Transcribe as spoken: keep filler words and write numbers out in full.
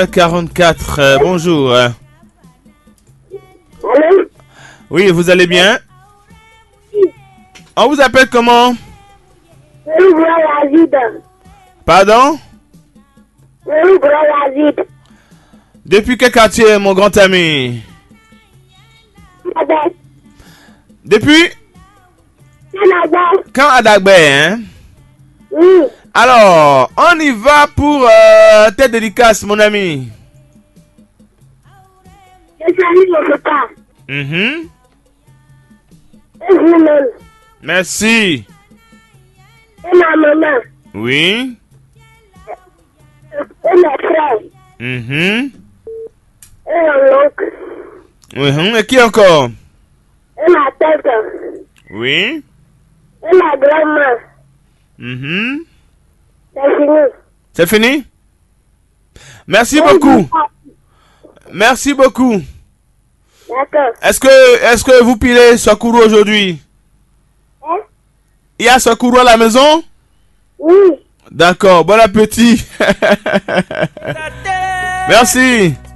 quarante-quatre, euh, bonjour. Allô? Oui, vous allez bien? On vous appelle comment? Oui, Yazid. Pardon? Oui, Yazid. Depuis quel quartier, mon grand ami? Adek. Depuis? Canada. Quand à Dagbe, hein? Oui. Alors, on y va pour euh, tes dédicaces, mon ami. Je salue mon papa. Mhm. Et vous-même. Merci. Et ma maman. Oui. Et mes frères. Mhm. Et mon oncle. Mhm. Et qui encore? Et ma tante. Oui. Et ma grand-mère. Mhm. C'est fini. C'est fini? Merci Et beaucoup. vous- Merci beaucoup. D'accord. Est-ce que, est-ce que vous pilez Sakuru aujourd'hui? Hein? Il y a Sakuru à la maison? Oui. D'accord, bon appétit. Merci.